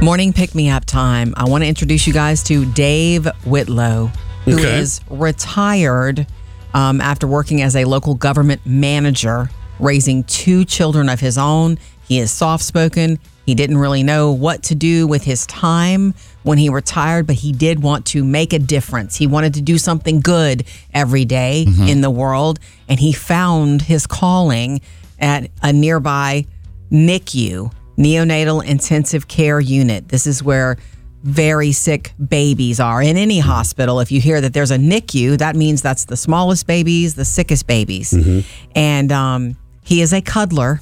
Morning pick-me-up time. I want to introduce you guys to Dave Whitlow, who is retired after working as a local government manager, raising 2 children of his own. He is soft-spoken. He didn't really know what to do with his time when he retired, but he did want to make a difference. He wanted to do something good every day in the world, and he found his calling at a nearby NICU, Neonatal Intensive Care Unit. This is where very sick babies are. In any hospital, if you hear that there's a NICU, that means that's the smallest babies, the sickest babies. And he is a cuddler.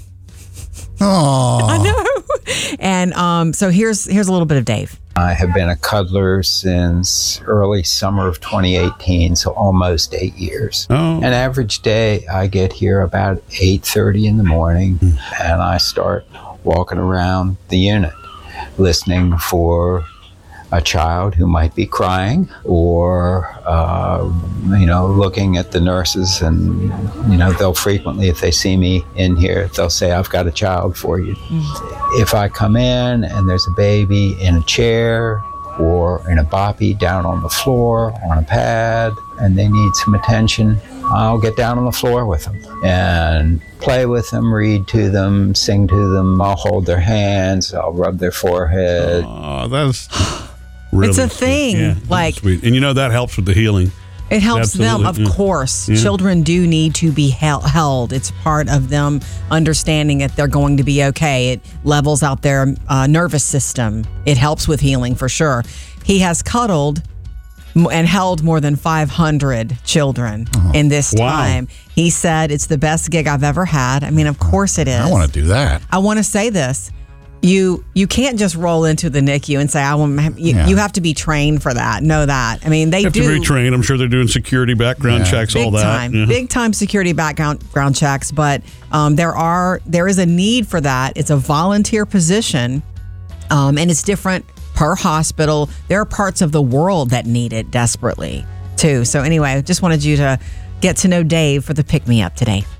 Oh, I know. And so here's a little bit of Dave. I have been a cuddler since early summer of 2018, so almost 8 years. An average day, I get here about 8:30 in the morning, and I start walking around the unit, listening for a child who might be crying, or looking at the nurses, and they'll frequently, if they see me in here, they'll say, "I've got a child for you." If I come in and there's a baby in a chair or in a boppy down on the floor on a pad and they need some attention, I'll get down on the floor with them and play with them, read to them, sing to them. I'll hold their hands, I'll rub their forehead. Oh, that's really It's a thing. Yeah, like sweet. And that helps with the healing. It helps them, of course. Children do need to be held. It's part of them understanding that they're going to be okay. It levels out their nervous system. It helps with healing for sure. He has cuddled and held more than 500 children in this time. He said, "It's the best gig I've ever had." I mean, of course it is. I want to do that. I want to say this. You can't just roll into the NICU and say, "I want." You have to be trained for that. Know that. I mean, they have do to be trained. I'm sure they're doing security background checks, all that. Big time security background checks. But there is a need for that. It's a volunteer position, and it's different per hospital. There are parts of the world that need it desperately too. So anyway, just wanted you to get to know Dave for the pick me up today.